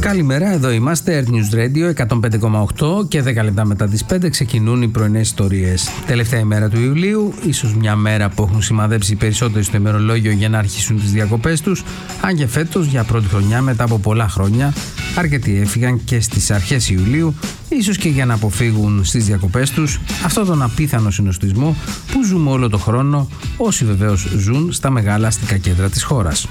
Καλημέρα, εδώ είμαστε, Earth News Radio 105,8 και 10 λεπτά μετά τις 5 ξεκινούν οι πρωινές ιστορίες. Τελευταία ημέρα του Ιουλίου, ίσως μια μέρα που έχουν σημαδέψει οι περισσότεροι στο ημερολόγιο για να αρχίσουν τις διακοπές τους, αν και φέτος για πρώτη χρονιά μετά από πολλά χρόνια, αρκετοί έφυγαν και στις αρχές Ιουλίου, ίσως και για να αποφύγουν στις διακοπές τους αυτόν τον απίθανο συνοστισμό που ζούμε όλο το χρόνο, όσοι βεβαίως ζουν στα μεγάλα αστικά κέντρα της χώρας.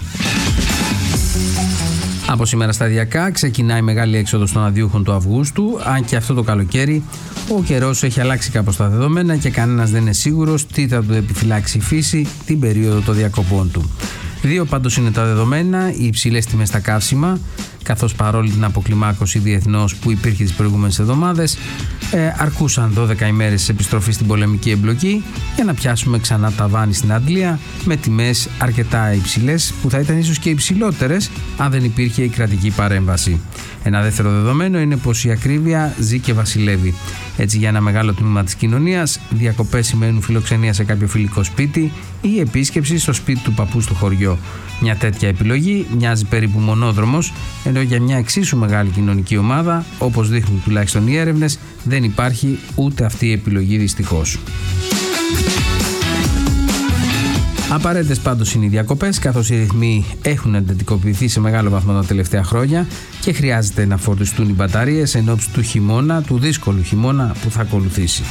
Από σήμερα σταδιακά ξεκινάει η μεγάλη έξοδος των αδειούχων του Αυγούστου, αν και αυτό το καλοκαίρι ο καιρός έχει αλλάξει κάπως τα δεδομένα και κανένας δεν είναι σίγουρος τι θα του επιφυλάξει η φύση την περίοδο των διακοπών του. Δύο πάντως είναι τα δεδομένα, οι υψηλές τιμές στα καύσιμα, καθώς παρόλη την αποκλιμάκωση διεθνώς που υπήρχε τις προηγούμενες εβδομάδες, αρκούσαν 12 ημέρες επιστροφή στην πολεμική εμπλοκή για να πιάσουμε ξανά ταβάνι στην Αγγλία με τιμές αρκετά υψηλές που θα ήταν ίσως και υψηλότερες αν δεν υπήρχε η κρατική παρέμβαση. Ένα δεύτερο δεδομένο είναι πως η ακρίβεια ζει και βασιλεύει. Έτσι, για ένα μεγάλο τμήμα της κοινωνίας, διακοπές σημαίνουν φιλοξενία σε κάποιο φιλικό σπίτι ή επίσκεψη στο σπίτι του παππού στο χωριό. Μια τέτοια επιλογή μοιάζει περίπου μονόδρομος, ενώ για μια εξίσου μεγάλη κοινωνική ομάδα, όπως δείχνουν τουλάχιστον οι έρευνες, δεν υπάρχει ούτε αυτή η επιλογή δυστυχώς. Απαραίτητες πάντως είναι οι διακοπές, καθώς οι ρυθμοί έχουν εντατικοποιηθεί σε μεγάλο βαθμό τα τελευταία χρόνια και χρειάζεται να φορτιστούν οι μπαταρίες εν ώψη του χειμώνα, του δύσκολου χειμώνα που θα ακολουθήσει.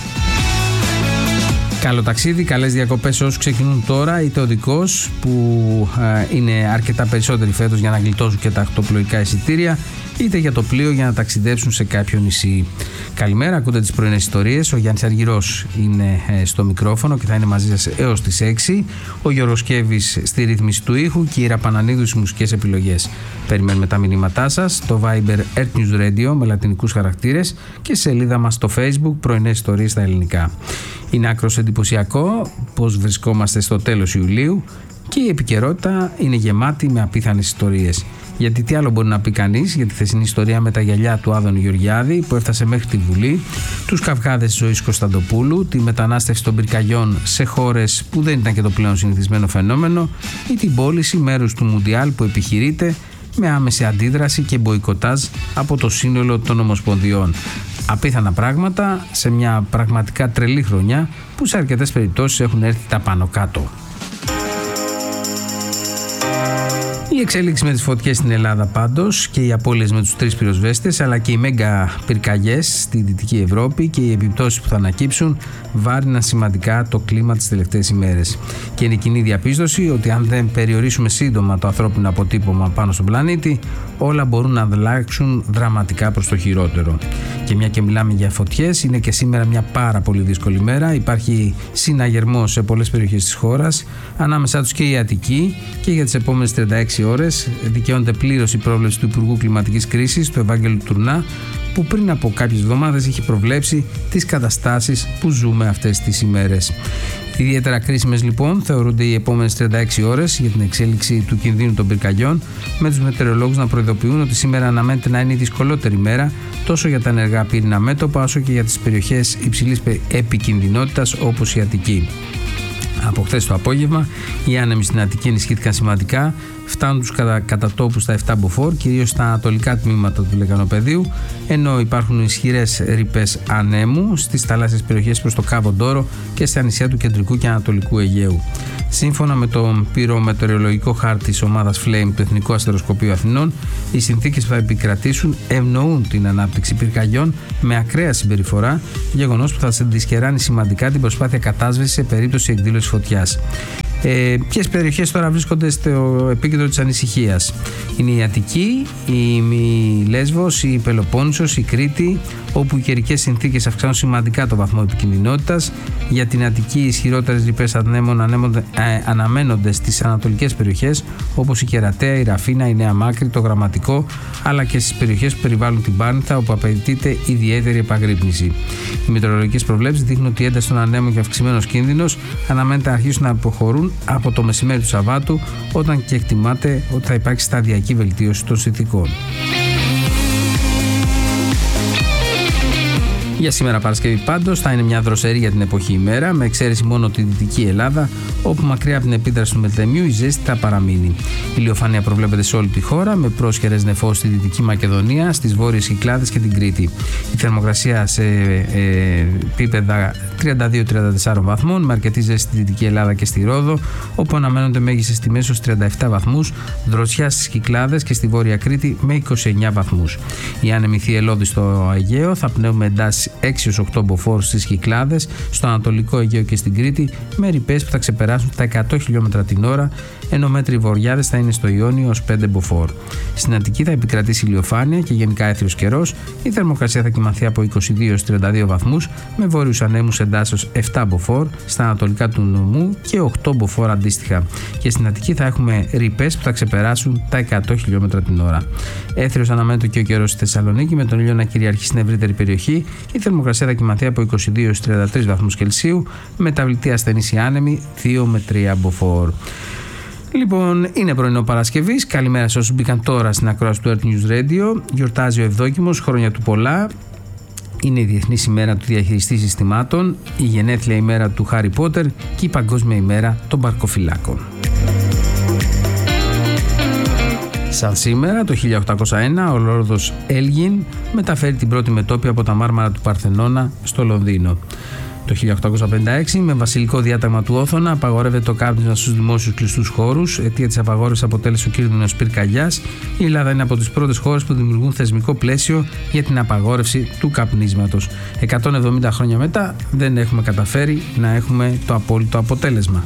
Καλό ταξίδι, καλές διακοπές όσους ξεκινούν τώρα, είτε οδικός που είναι αρκετά περισσότεροι φέτος για να γλιτώσουν και τα ακτοπλοϊκά εισιτήρια, είτε για το πλοίο για να ταξιδέψουν σε κάποιο νησί. Καλημέρα, ακούτε τις πρωινές ιστορίες. Ο Γιάννης Αργυρός είναι στο μικρόφωνο και θα είναι μαζί σας έως τις 6. Ο Γιώργος Κέβης στη ρύθμιση του ήχου και η Ήρα Πανανίδου στις μουσικές επιλογές. Περιμένουμε τα μηνύματά σας στο Viber Earth News Radio με λατινικούς χαρακτήρες και σελίδα μας στο Facebook πρωινές ιστορίες στα ελληνικά. Είναι άκρως εντυπωσιακό πως βρισκόμαστε στο τέλος Ιουλίου και η επικαιρότητα είναι γεμάτη με απίθανες ιστορίες. Γιατί τι άλλο μπορεί να πει κανείς για τη χθεσινή ιστορία με τα γυαλιά του Άδωνη Γεωργιάδη που έφτασε μέχρι τη Βουλή, τους καυγάδες της Ζωής Κωνσταντοπούλου, τη μετανάστευση των πυρκαγιών σε χώρες που δεν ήταν και το πλέον συνηθισμένο φαινόμενο ή την πώληση μέρους του Μουντιάλ που επιχειρείται με άμεση αντίδραση και μποϊκοτάζ από το σύνολο των ομοσπονδιών. Απίθανα πράγματα σε μια πραγματικά τρελή χρονιά που σε αρκετές περιπτώσεις έχουν έρθει τα πάνω κάτω. Η εξέλιξη με τις φωτιές στην Ελλάδα πάντως και οι απώλειες με τους 3 πυροσβέστες αλλά και οι μέγα πυρκαγιές στη Δυτική Ευρώπη και οι επιπτώσεις που θα ανακύψουν βάρυναν σημαντικά το κλίμα τις τελευταίες ημέρες. Και είναι κοινή διαπίστωση ότι αν δεν περιορίσουμε σύντομα το ανθρώπινο αποτύπωμα πάνω στον πλανήτη, όλα μπορούν να αλλάξουν δραματικά προς το χειρότερο. Και μια και μιλάμε για φωτιές, είναι και σήμερα μια πάρα πολύ δύσκολη μέρα. Υπάρχει συναγερμός σε πολλές περιοχές της χώρας, ανάμεσά τους και η Αττική, και για τις επόμενες 36 ώρες δικαιώνεται πλήρως η πρόβλεψη του Υπουργού Κλιματικής Κρίσης, του Ευάγγελου Τουρνά, που πριν από κάποιες εβδομάδες είχε προβλέψει τις καταστάσεις που ζούμε αυτές τις ημέρες. Ιδιαίτερα κρίσιμες λοιπόν θεωρούνται οι επόμενες 36 ώρες για την εξέλιξη του κινδύνου των πυρκαγιών, με τους μετεωρολόγους να προειδοποιούν ότι σήμερα αναμένεται να είναι η δυσκολότερη μέρα τόσο για τα ενεργά πύρινα μέτωπα όσο και για τις περιοχές υψηλής επικινδυνότητας όπως η Αττική. Από χθες το απόγευμα, οι άνεμοι στην Αττική ενισχύθηκαν σημαντικά, φτάνουν τους κατά τόπους στα 7 μποφόρ, κυρίως στα ανατολικά τμήματα του Λεκανοπεδίου, ενώ υπάρχουν ισχυρές ρήπες ανέμου στις θαλάσσιες περιοχές προς το Κάβο Ντόρο και στα νησιά του κεντρικού και ανατολικού Αιγαίου. Σύμφωνα με τον πυρομετεωρολογικό χάρτη της ομάδας Flame του Εθνικού Αστεροσκοπείου Αθηνών, οι συνθήκες που θα επικρατήσουν ευνοούν την ανάπτυξη πυρκαγιών με ακραία συμπεριφορά, γεγονός που θα δυσκεράνει σημαντικά την προσπάθεια κατάσβεσης σε περίπτωση εκδήλωσης φωτιάς. Ποιες περιοχές τώρα βρίσκονται στο επίκεντρο της ανησυχίας? Είναι η Αττική, η Λέσβος, η Πελοπόννησος, η Κρήτη, όπου οι καιρικές συνθήκες αυξάνουν σημαντικά το βαθμό επικινδυνότητας. Για την Αττική, οι ισχυρότερες ρηπές ανέμων αναμένονται στις ανατολικές περιοχές, όπως η Κερατέα, η Ραφίνα, η Νέα Μάκρη, το Γραμματικό, αλλά και στις περιοχές που περιβάλλουν την Πάρνηθα, όπου απαιτείται ιδιαίτερη επαγρύπνηση. Οι μετεωρολογικές προβλέψεις δείχνουν ότι η ένταση των ανέμων και αυξημένος κίνδυνος αναμένεται να αρχίσουν να αποχωρούν από το μεσημέρι του Σαββάτου, όταν και εκτιμάται ότι θα υπάρξει σταδιακή βελτίωση των συνθηκών. Για σήμερα Παρασκευή πάντως θα είναι μια δροσερή για την εποχή ημέρα, με εξαίρεση μόνο τη Δυτική Ελλάδα, όπου μακριά από την επίδραση του μετεμιού η ζέστη θα παραμείνει. Η ηλιοφάνεια προβλέπεται σε όλη τη χώρα, με πρόσχερες νεφώσεις στη Δυτική Μακεδονία, στις Βόρειες Κυκλάδες και την Κρήτη. Η θερμοκρασία σε επίπεδα 32-34 βαθμών, με αρκετή ζέστη στη Δυτική Ελλάδα και στη Ρόδο, όπου αναμένονται μέγιστες τιμές ως 37 βαθμούς, δροσιά στις Κυκλάδες και στη Βόρεια Κρήτη με 29 βαθμούς. Η άνεμη θυελλώδη στο Αιγαίο θα πνέουμε εντάσεις 6-8 μποφόρ στις Κυκλάδες, στο Ανατολικό Αιγαίο και στην Κρήτη, με ρηπές που θα ξεπεράσουν τα 100 χιλιόμετρα την ώρα, ενώ μέτροι βοριάδες θα είναι στο Ιόνιο ως 5 μποφόρ. Στην Αττική θα επικρατήσει ηλιοφάνεια και γενικά έθριος καιρός. Η θερμοκρασία θα κυμανθεί από 22-32 βαθμούς, με βόρειους ανέμους εντάσσεως 7 μποφόρ, στα ανατολικά του νομού και 8 μποφόρ αντίστοιχα. Και στην Αττική θα έχουμε ρηπές που θα ξεπεράσουν τα 100 χιλιόμετρα την ώρα. Έθριος αναμένεται και ο καιρός στη Θεσσαλονίκη, με τον ήλιο να κυριαρχεί στην ευρύτερη περιοχή. Η θερμοκρασία θα κυμανθεί από 22-33 βαθμούς Κελσίου, με ταυλιτή ασθενής ή άνεμη 2 με 3 μποφόρ. Λοιπόν, είναι πρωινό Παρασκευής. Καλημέρα σε όσους μπήκαν τώρα στην ακρόαση του Earth News Radio. Γιορτάζει ο Ευδόκιμος, χρόνια του πολλά. Είναι η Διεθνής ημέρα του διαχειριστή συστημάτων, η γενέθλια ημέρα του Χάρι Πότερ και η Παγκόσμια ημέρα των Παρκοφυλάκων. Σαν σήμερα, το 1801, ο Λόρδος Έλγιν μεταφέρει την πρώτη μετώπια από τα μάρμαρα του Παρθενώνα στο Λονδίνο. Το 1856, με βασιλικό διάταγμα του Όθωνα, απαγορεύεται το κάπνισμα στους δημόσιους κλειστούς χώρους. Αιτία της απαγόρευσης αποτέλεσε ο κίνδυνος πυρκαγιάς. Η Ελλάδα είναι από τις πρώτες χώρες που δημιουργούν θεσμικό πλαίσιο για την απαγόρευση του καπνίσματος. 170 χρόνια μετά δεν έχουμε καταφέρει να έχουμε το απόλυτο αποτέλεσμα.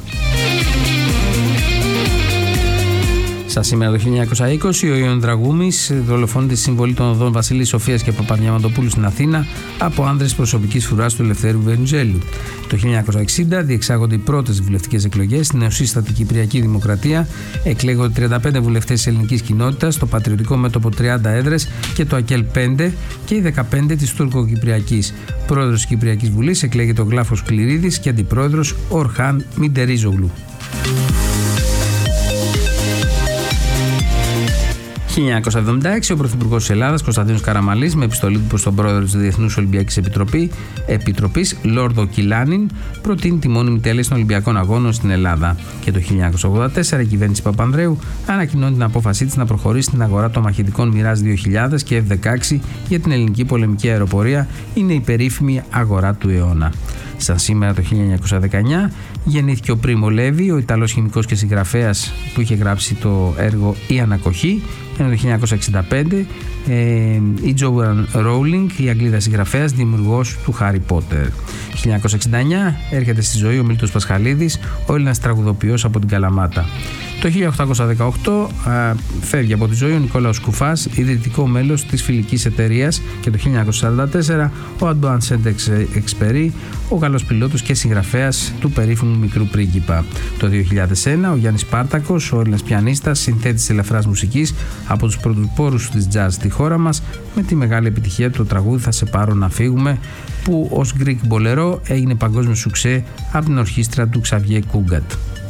Σαν σήμερα το 1920, ο Ιων Δραγούμης δολοφονείται στη συμβολή των οδών Βασιλής Σοφίας και Παπαδιαμαντοπούλου στην Αθήνα από άνδρες προσωπικής φρουράς του Ελευθέρου Βενιζέλου. Το 1960 διεξάγονται οι πρώτες βουλευτικές εκλογές στην νεοσύστατη Κυπριακή Δημοκρατία. Εκλέγονται 35 βουλευτές της ελληνικής κοινότητας, το Πατριωτικό Μέτωπο 30 έδρες και το ΑΚΕΛ 5 και οι 15 της Τουρκοκυπριακής. Πρόεδρος της Κυπριακής Βουλής εκλέγεται ο Γλάφος Κληρίδης και αντιπρόεδρος Ορχάν Μιντερίζογλου. 1976, ο Πρωθυπουργός της Ελλάδας, Κωνσταντίνος Καραμανλής, με επιστολή του προς τον πρόεδρο της Διεθνούς Ολυμπιακής Επιτροπής, Λόρδο Κιλάνιν, προτείνει τη μόνιμη τέλεση των Ολυμπιακών Αγώνων στην Ελλάδα. Και το 1984, η κυβέρνηση Παπανδρέου ανακοινώνει την απόφασή της να προχωρήσει στην αγορά των μαχητικών Mirage 2000 και F-16 για την ελληνική πολεμική αεροπορία. Είναι η περίφημη αγορά του αιώνα. Σαν σήμερα το 1919 γεννήθηκε ο Πρίμο Λέβι, ο Ιταλός χημικός και συγγραφέας που είχε γράψει το έργο «Η Ανακοχή». Ενώ το 1965 η Τζόαν Ρόουλινγκ, η Αγγλίδα συγγραφέας, δημιουργός του Χάρι Πότερ. 1969 έρχεται στη ζωή ο Μίλτος Πασχαλίδης, ο Έλληνας τραγουδοποιός από την Καλαμάτα. Το 1818 φεύγει από τη ζωή ο Νικόλαος Κουφάς, ιδρυτικό μέλος της Φιλικής Εταιρείας, και το 1944 ο Αντουάν Σεντ-Εξπερί, ο Γάλλος πιλότος και συγγραφέας του περίφημου Μικρού Πρίγκιπα. Το 2001 ο Γιάννης Σπάρτακος, ο Έλληνας πιανίστας, συνθέτης ελαφράς μουσικής, από τους πρωτοπόρους της jazz στη χώρα μας, με τη μεγάλη επιτυχία του το τραγούδι «Θα σε πάρω να φύγουμε», που ως Greek Bolero έγινε παγκόσμιο σουξέ από την ορχήστρα του Ξαβιέ Κούγκατ.